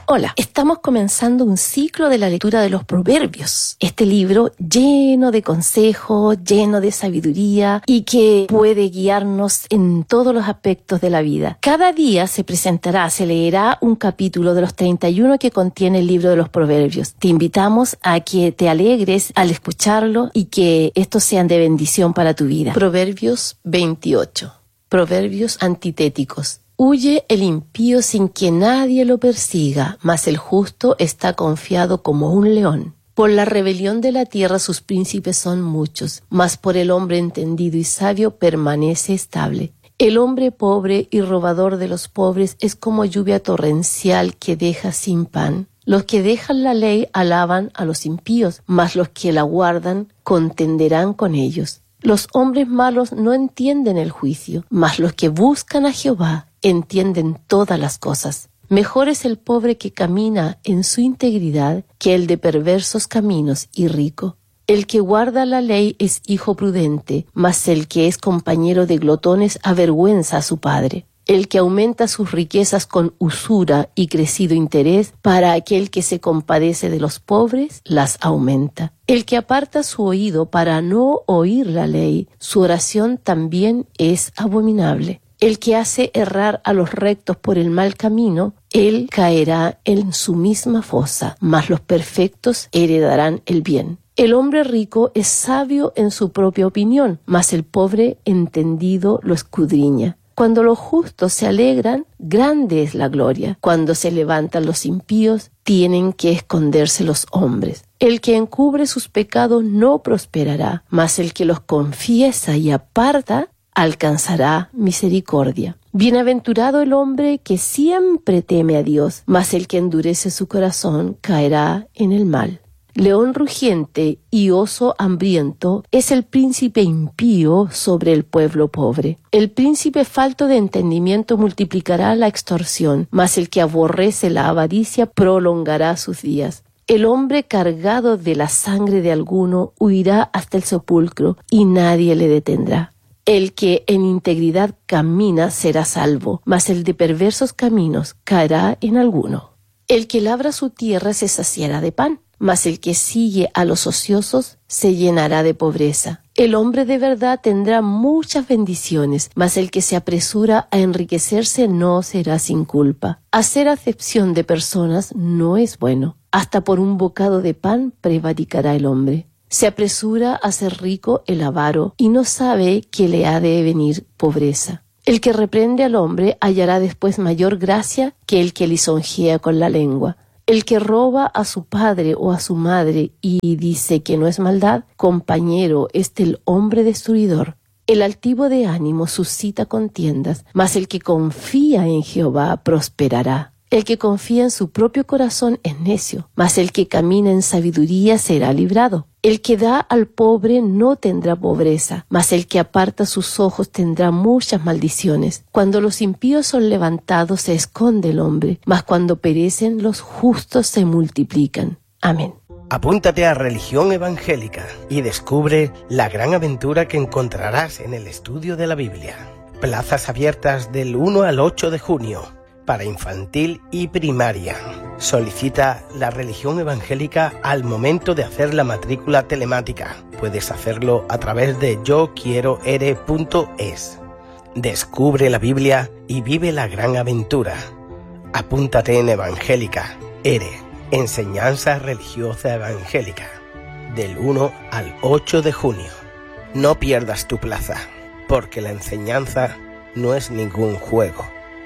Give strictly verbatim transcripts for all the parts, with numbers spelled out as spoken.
Hola, estamos comenzando un ciclo de la lectura de los Proverbios. Este libro lleno de consejos, lleno de sabiduría y que puede guiarnos en todos los aspectos de la vida. Cada día se presentará, se leerá un capítulo de los treinta y uno que contiene el libro de los Proverbios. Te invitamos a que te alegres al escucharlo y que estos sean de bendición para tu vida. Proverbios veintiocho. Proverbios antitéticos. Huye el impío sin que nadie lo persiga, mas el justo está confiado como un león. Por la rebelión de la tierra sus príncipes son muchos, mas por el hombre entendido y sabio permanece estable. El hombre pobre y robador de los pobres es como lluvia torrencial que deja sin pan. Los que dejan la ley alaban a los impíos, mas los que la guardan contenderán con ellos. Los hombres malos no entienden el juicio, mas los que buscan a Jehová entienden todas las cosas. Mejor es el pobre que camina en su integridad que el de perversos caminos y rico. El que guarda la ley es hijo prudente, mas el que es compañero de glotones avergüenza a su padre. El que aumenta sus riquezas con usura y crecido interés, para aquel que se compadece de los pobres, las aumenta. El que aparta su oído para no oír la ley, su oración también es abominable. El que hace errar a los rectos por el mal camino, él caerá en su misma fosa, mas los perfectos heredarán el bien. El hombre rico es sabio en su propia opinión, mas el pobre entendido lo escudriña. Cuando los justos se alegran, grande es la gloria. Cuando se levantan los impíos, tienen que esconderse los hombres. El que encubre sus pecados no prosperará, mas el que los confiesa y aparta, alcanzará misericordia. Bienaventurado el hombre que siempre teme a Dios, mas el que endurece su corazón caerá en el mal. León rugiente y oso hambriento es el príncipe impío sobre el pueblo pobre. El príncipe falto de entendimiento multiplicará la extorsión, mas el que aborrece la avaricia prolongará sus días. El hombre cargado de la sangre de alguno huirá hasta el sepulcro y nadie le detendrá. El que en integridad camina será salvo, mas el de perversos caminos caerá en alguno. El que labra su tierra se saciará de pan, mas el que sigue a los ociosos se llenará de pobreza. El hombre de verdad tendrá muchas bendiciones, mas el que se apresura a enriquecerse no será sin culpa. Hacer acepción de personas no es bueno. Hasta por un bocado de pan prevaricará el hombre. Se apresura a ser rico el avaro y no sabe que le ha de venir pobreza. El que reprende al hombre hallará después mayor gracia que el que lisonjea con la lengua. El que roba a su padre o a su madre y dice que no es maldad, compañero es del hombre destruidor. El altivo de ánimo suscita contiendas, mas el que confía en Jehová prosperará. El que confía en su propio corazón es necio, mas el que camina en sabiduría será librado. El que da al pobre no tendrá pobreza, mas el que aparta sus ojos tendrá muchas maldiciones. Cuando los impíos son levantados se esconde el hombre, mas cuando perecen los justos se multiplican. Amén. Apúntate a Religión Evangélica y descubre la gran aventura que encontrarás en el estudio de la Biblia. Plazas abiertas del uno al ocho de junio. Para infantil y primaria. Solicita la religión evangélica al momento de hacer la matrícula telemática. Puedes hacerlo a través de yo quiero ere punto es. Descubre la Biblia y vive la gran aventura. Apúntate en Evangélica, Ere, Enseñanza Religiosa Evangélica, del uno al ocho de junio. No pierdas tu plaza, porque la enseñanza no es ningún juego.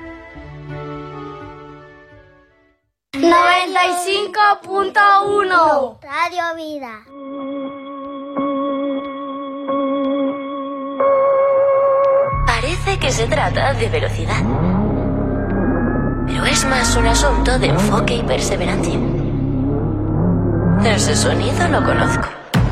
noventa y cinco punto uno Radio Vida. Parece que se trata de velocidad, pero es más un asunto de enfoque y perseverancia. Ese sonido lo conozco.